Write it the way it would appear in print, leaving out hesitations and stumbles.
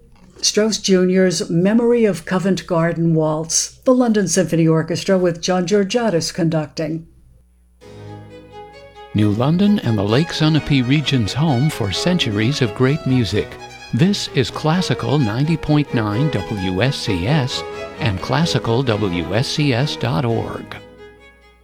Strauss Jr.'s Memory of Covent Garden Waltz, the London Symphony Orchestra with John Georgiadis conducting. New London and the Lake Sunapee region's home for centuries of great music. This is Classical 90.9 WSCS and classicalwscs.org.